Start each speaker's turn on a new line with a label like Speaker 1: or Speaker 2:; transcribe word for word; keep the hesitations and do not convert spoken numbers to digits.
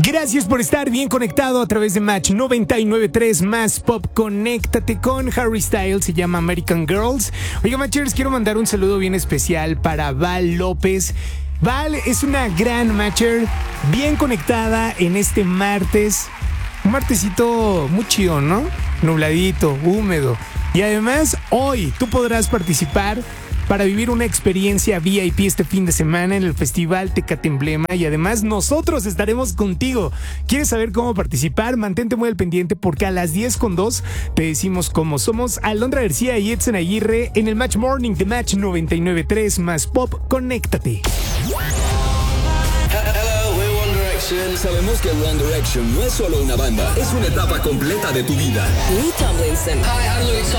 Speaker 1: Gracias por estar bien conectado a través de Match noventa y nueve punto tres Más Pop. Conéctate con Harry Styles, se llama American Girls. Oiga, Matchers, quiero mandar un saludo bien especial para Val López. Val es una gran Matcher, bien conectada en este martes. Un martesito muy chido, ¿no? Nubladito, húmedo. Y además, hoy tú podrás participar para vivir una experiencia V I P este fin de semana en el Festival Tecate Emblema, y además nosotros estaremos contigo. ¿Quieres saber cómo participar? Mantente muy al pendiente porque a las diez con dos te decimos cómo. Somos Alondra García y Edson Aguirre en el Match Morning de Match noventa y nueve punto tres Más Pop. Conéctate.
Speaker 2: Sabemos que One Direction no es solo una banda, es una etapa completa de tu vida.
Speaker 3: Louis Tomlinson.
Speaker 4: Hi, I'm Louis Tomlinson.